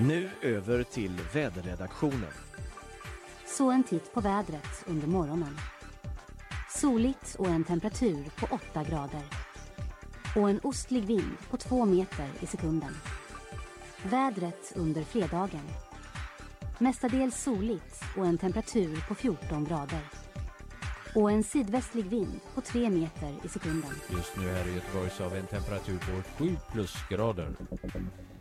Nu över till väderredaktionen. Så en titt på vädret under morgonen. Soligt och en temperatur på 8 grader. Och en ostlig vind på 2 meter i sekunden. Vädret under fredagen. Mestadels soligt och en temperatur på 14 grader. Och en sydvästlig vind på 3 meter i sekunden. Just nu här i Göteborg så har vi en temperatur på 7 plusgrader.